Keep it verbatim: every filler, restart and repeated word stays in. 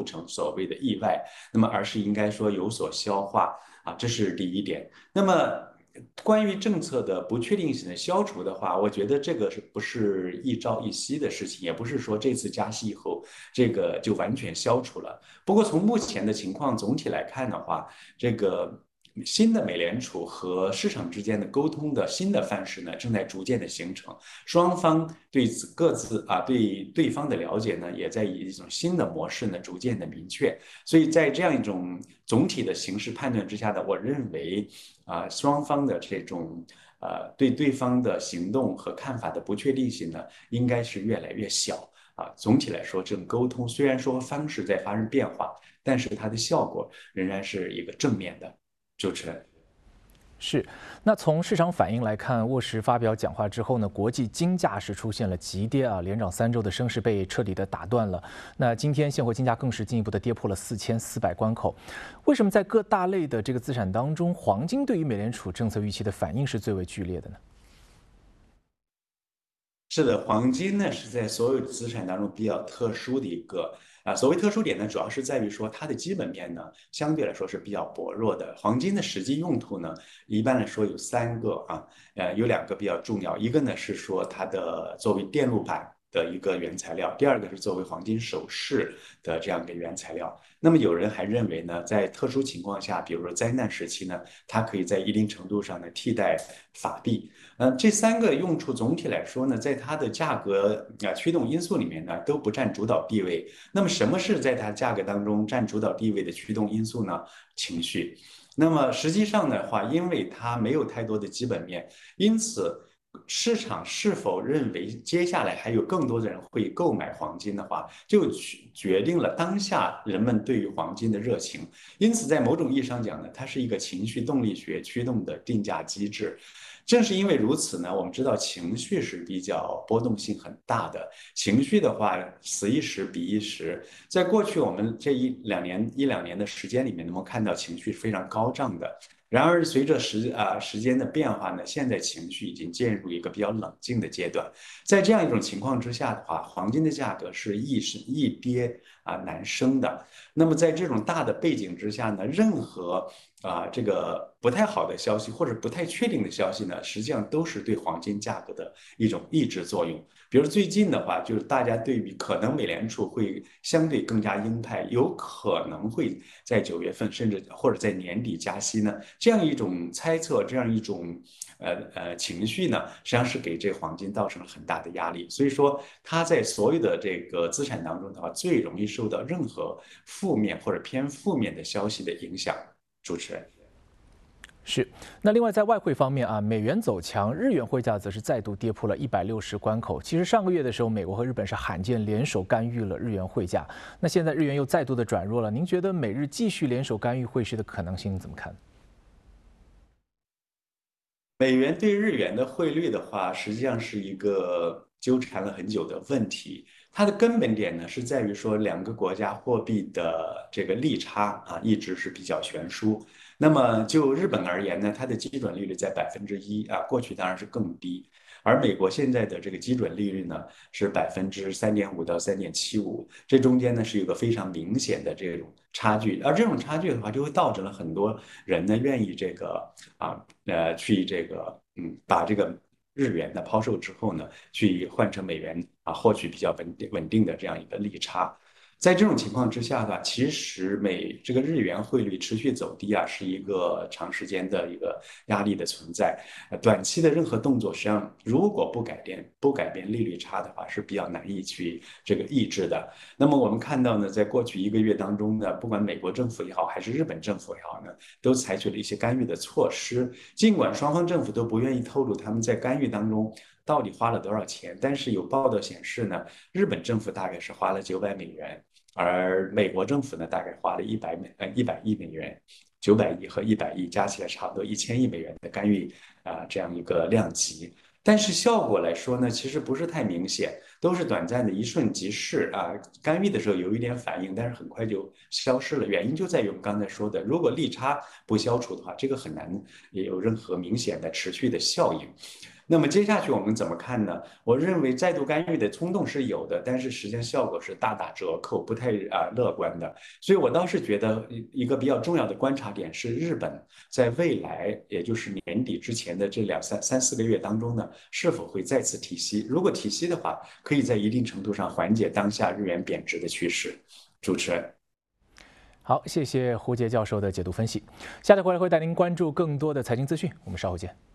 不成所谓的意外，那么而是应该说有所消化啊，这是第一点。那么关于政策的不确定性的消除的话，我觉得这个是不是一朝一夕的事情，也不是说这次加息以后这个就完全消除了。不过从目前的情况总体来看的话，这个新的美联储和市场之间的沟通的新的范式呢，正在逐渐的形成，双方对各自啊对对方的了解呢，也在以一种新的模式呢逐渐的明确。所以在这样一种总体的形势判断之下呢，我认为啊双方的这种呃对对方的行动和看法的不确定性呢，应该是越来越小。啊，总体来说，这种沟通虽然说方式在发生变化，但是它的效果仍然是一个正面的。主持人。 是，那从市场反应来看，沃什发表讲话之后呢，国际金价是出现了急跌啊，连涨三周的升势被彻底的打断了。那今天现货金价更是进一步的跌破了四千四百关口。为什么在各大类的这个资产当中，黄金对于美联储政策预期的反应是最为剧烈的呢？ 是的，黄金呢是在所有资产当中比较特殊的一个啊。所谓特殊点呢，主要是在于说它的基本面呢相对来说是比较薄弱的。黄金的实际用途呢，一般来说有三个啊，呃，有两个比较重要，一个呢是说它的作为电路板的一个原材料，第二个是作为黄金首饰的这样一个原材料。那么有人还认为呢，在特殊情况下，比如说灾难时期呢，它可以在一定程度上呢替代法币。呃，这三个用处总体来说呢，在它的价格啊驱动因素里面呢，都不占主导地位。那么，什么是在它价格当中占主导地位的驱动因素呢？情绪。那么实际上的话，因为它没有太多的基本面，因此市场是否认为接下来还有更多的人会购买黄金的话，就决定了当下人们对于黄金的热情。因此，在某种意义上讲呢，它是一个情绪动力学驱动的定价机制。正是因为如此呢，我们知道情绪是比较波动性很大的。情绪的话，此一时彼一时。在过去我们这一两年一两年的时间里面，能够看到情绪是非常高涨的。然而，随着时啊时间的变化呢，现在情绪已经进入一个比较冷静的阶段。在这样一种情况之下的话，黄金的价格是易是易跌啊难升的。那么在这种大的背景之下呢，任何啊这个不太好的消息或者不太确定的消息呢，实际上都是对黄金价格的一种抑制作用。比如最近的话，就是大家对于可能美联储会相对更加鹰派，有可能会在九月份甚至或者在年底加息呢，这样一种猜测，这样一种呃呃情绪呢，实际上是给这个黄金造成了很大的压力。所以说，它在所有的这个资产当中的话，最容易受到任何负面或者偏负面的消息的影响。主持人。 是，那另外在外汇方面啊，美元走强，日元汇价则是再度跌破了一百六十关口。其实上个月的时候，美国和日本是罕见联手干预了日元汇价，那现在日元又再度的转弱了。您觉得美日继续联手干预汇市的可能性怎么看？ 美元对日元的汇率的话，实际上是一个纠缠了很久的问题。它的根本点呢，是在于说两个国家货币的这个利差啊，一直是比较悬殊。那么就日本而言呢，它的基准利率在百分之一啊，过去当然是更低。而美国现在的这个基准利率呢是百分之三点五到三点七五，这中间呢是有个非常明显的这种差距。而这种差距的话，就会导致了很多人呢愿意这个啊呃去这个嗯把这个日元呢抛售之后呢，去换成美元啊，获取比较稳定稳定的这样一个利差。在这种情况之下的话，其实美这个日元汇率持续走低啊，是一个长时间的一个压力的存在。呃短期的任何动作，实际上如果不改变不改变利率差的话，是比较难以去这个抑制的。那么我们看到呢，在过去一个月当中呢，不管美国政府也好，还是日本政府也好呢，都采取了一些干预的措施。尽管双方政府都不愿意透露他们在干预当中到底花了多少钱，但是有报道显示呢，日本政府大概是花了九百美元。而美国政府呢，大概花了一百美呃一百亿美元，九百亿和一百亿加起来差不多一千亿美元的干预啊、呃、这样一个量级。但是效果来说呢，其实不是太明显，都是短暂的一瞬即逝啊。干预的时候有一点反应，但是很快就消失了。原因就在于我们刚才说的，如果利差不消除的话，这个很难也有任何明显的持续的效应。 那么接下去我们怎么看呢？我认为再度干预的冲动是有的，但是实际上效果是大打折扣，不太啊、呃乐观的。所以我倒是觉得一一个比较重要的观察点是，日本在未来，也就是年底之前的这两三三四个月当中呢，是否会再次提息？如果提息的话，可以在一定程度上缓解当下日元贬值的趋势。主持人。 好，谢谢胡杰教授的解读分析。下次回来会带您关注更多的财经资讯，我们稍后见。